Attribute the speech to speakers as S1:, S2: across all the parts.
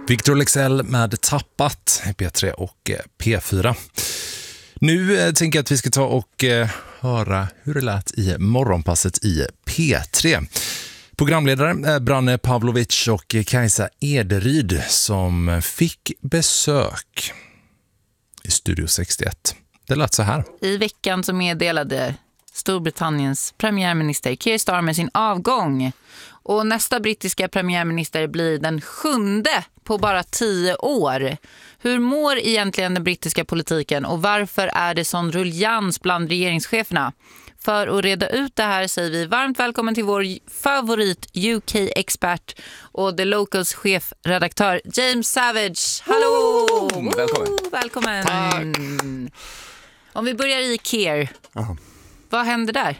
S1: Victor Leksell med Tappat i P3 och P4. Nu tänker jag att vi ska ta och höra hur det lät i morgonpasset i P3. Programledare Branne Pavlovic och Kajsa Ederyd som fick besök i Studio 61. Det lät så här.
S2: I veckan så meddelade Storbritanniens premiärminister Keir Starmer sin avgång. Och nästa brittiska premiärminister blir den 7:e på bara 10 år. Hur mår egentligen den brittiska politiken och varför är det sån ruljans bland regeringscheferna? För att reda ut det här säger vi varmt välkommen till vår favorit UK-expert och The Locals chefredaktör James Savage. Hallå!
S3: Välkommen.
S2: Välkommen.
S3: Tack.
S2: Om vi börjar i Keir. Vad händer där?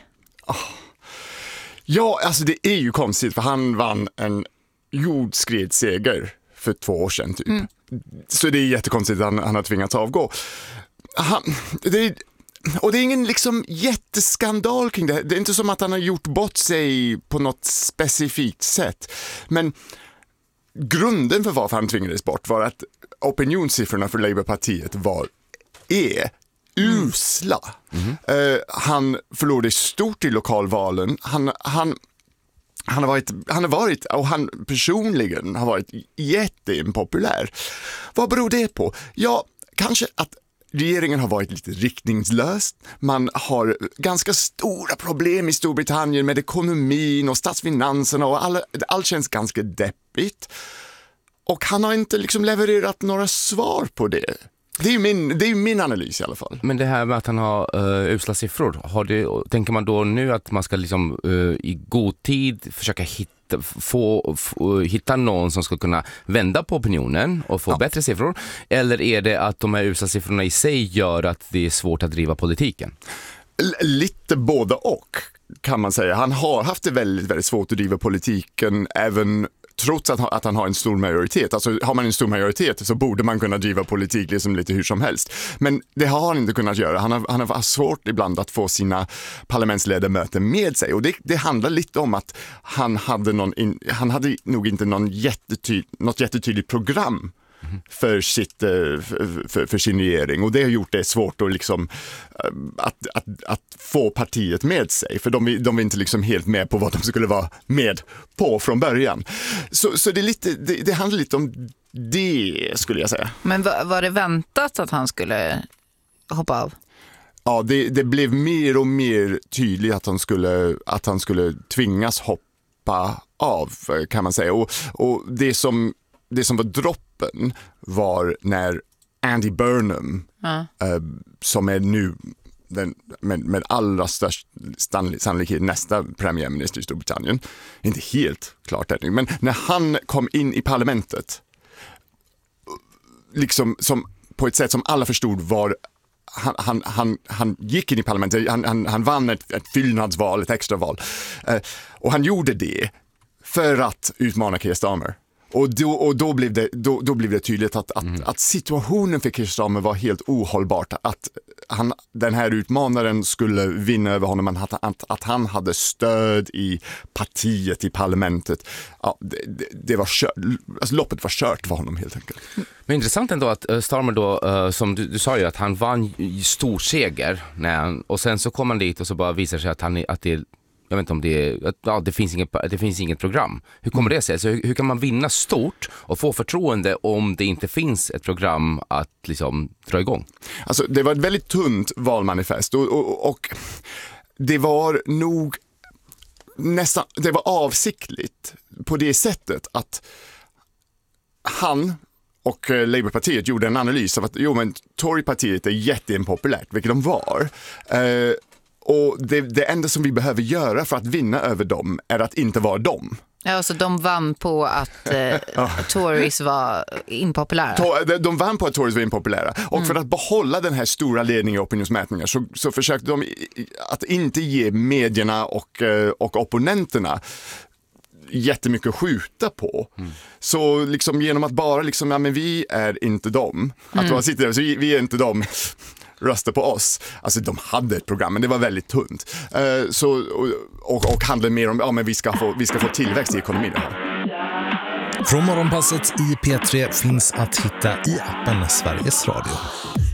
S3: Ja, alltså det är ju konstigt för han vann en jordskredsseger för 2 år sedan typ. Så det är jättekonstigt att han har tvingats avgå. Och det är ingen liksom jätteskandal kring det. Det är inte som att han har gjort bort sig på något specifikt sätt. Men grunden för varför han tvingades bort var att opinionssiffrorna för Labourpartiet är usla. Han förlorade stort i lokalvalen. Han har varit och han personligen har varit jätteimpopulär. Vad beror det på? Ja, kanske att regeringen har varit lite riktningslös. Man har ganska stora problem i Storbritannien med ekonomin och statsfinanserna och allt känns ganska deppigt. Och han har inte liksom levererat några svar på det. Det är ju min analys i alla fall.
S4: Men det här med att han har usla siffror, tänker man då nu att man ska liksom i god tid försöka hitta någon som ska kunna vända på opinionen och få bättre siffror? Eller är det att de här usla siffrorna i sig gör att det är svårt att driva politiken?
S3: Lite både och kan man säga. Han har haft det väldigt, väldigt svårt att driva politiken även trots att han har en stor majoritet. Alltså har man en stor majoritet så borde man kunna driva politik liksom lite hur som helst. Men det har han inte kunnat göra. Han har svårt ibland att få sina parlamentsledamöter med sig. Och det handlar lite om att han hade nog inte något jättetydligt program för sin regering, och det har gjort det svårt att liksom att få partiet med sig, för de är inte liksom helt med på vad de skulle vara med på från början. Så det handlar lite om det, skulle jag säga.
S2: Men var det väntat att han skulle hoppa av?
S3: Ja, det blev mer och mer tydligt att han skulle tvingas hoppa av, kan man säga. Och det som var droppen var när Andy Burnham, som är nu med allra störst sannolikhet nästa premiärminister i Storbritannien, inte helt klart ännu, men när han kom in i parlamentet liksom som på ett sätt som alla förstod var han gick in i parlamentet, han vann ett fyllnadsval, ett extraval, och han gjorde det för att utmana Keir Starmer. Och då blev det tydligt att situationen för Keir Starmer var helt ohållbart. Att den här utmanaren skulle vinna över honom, att han hade stöd i partiet, i parlamentet. Ja, det var kört. Alltså, loppet var kört för honom helt enkelt.
S4: Men intressant ändå att Starmer då, som du sa ju, att han vann stor seger och sen så kom han dit och så bara visar sig att det jag vet inte om det finns inget program. Hur kommer det sig? Så hur kan man vinna stort och få förtroende om det inte finns ett program att liksom dra igång?
S3: Alltså, det var ett väldigt tunt valmanifest och det var nog det var avsiktligt på det sättet att han och Labourpartiet gjorde en analys av att Torypartiet är jätteimpopulärt, vilket de var. Och det enda som vi behöver göra för att vinna över dem är att inte vara dem.
S2: Ja, så de vann på att Tories var impopulära.
S3: De vann på att Tories var impopulära. Och för att behålla den här stora ledningen i opinionsmätningar så försökte de att inte ge medierna och opponenterna jättemycket att skjuta på. Så liksom genom att bara liksom, men vi är inte dem. Att man sitter där, så vi är inte dem. Rösta på oss. Alltså de hade ett program, men det var väldigt tunt. Och handlade mer om men vi ska få tillväxt i ekonomin.
S1: Från Morgonpasset i P3 finns att hitta i appen Sveriges Radio.